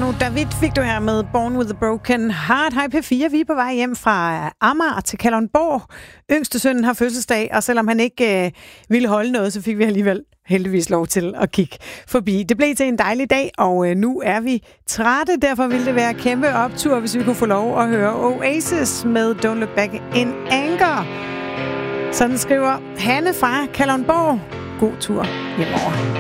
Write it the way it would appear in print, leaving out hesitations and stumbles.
Manu David fik du her med Born with a Broken Heart. Hej P4, vi er på vej hjem fra Amager til Kalundborg. Yngste sønnen har fødselsdag, og selvom han ikke ville holde noget, så fik vi alligevel heldigvis lov til at kigge forbi. Det blev til en dejlig dag, og nu er vi trætte. Derfor ville det være kæmpe optur, hvis vi kunne få lov at høre Oasis med Don't Look Back in Anger. Sådan skriver Hanne fra Kalundborg. God tur hjemover.